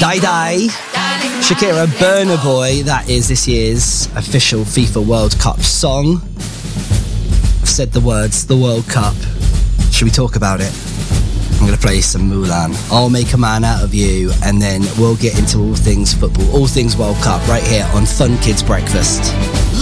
Die Die. Shakira, Burna Boy. That is this year's official FIFA World Cup song. I've said the words, the World Cup. Should we talk about it? I'm going to play some Mulan. I'll make a man out of you, and then we'll get into all things football, all things World Cup, right here on Fun Kids Breakfast.